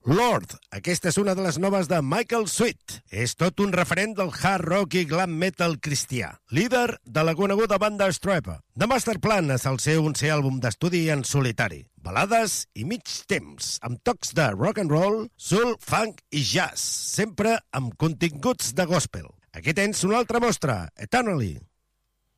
Lord, aquesta és una de les noves de Michael Sweet. És tot un referent del hard rock i glam metal cristià. Líder de la coneguda banda Stryper. The Master Plan és el seu 11è àlbum d'estudi en solitari. Balades i mig temps, amb tocs de rock and roll, soul, funk i jazz, sempre amb continguts de gospel. Aquí tens una altra mostra, Eternally.